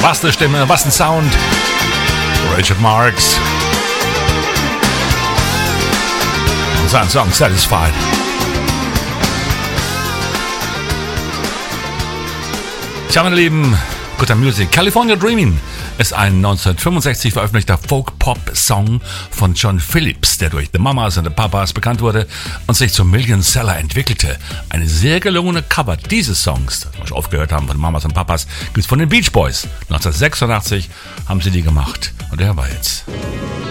Was eine Stimme, was ein Sound. Richard Marx. Und sein Song Satisfied. Tja, meine Lieben, Guter Music. California Dreamin' ist ein 1965 veröffentlichter Folk-Pop-Song von John Phillips, der durch The Mamas and the Papas bekannt wurde und sich zum Million-Seller entwickelte. Eine sehr gelungene Cover dieses Songs, das wir schon oft gehört haben von Mamas and Papas, gibt es von den Beach Boys. 1986 haben sie die gemacht und der war jetzt.